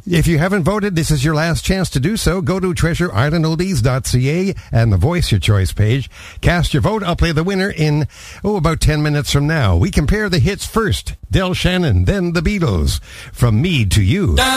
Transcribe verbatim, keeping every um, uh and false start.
If you haven't voted, this is your last chance to do so. Go to treasure island oldies dot c a and the Voice Your Choice page. Cast your vote. I'll play the winner in, oh, about ten minutes from now. We compare the hits first. Del Shannon, then the Beatles. From me to you.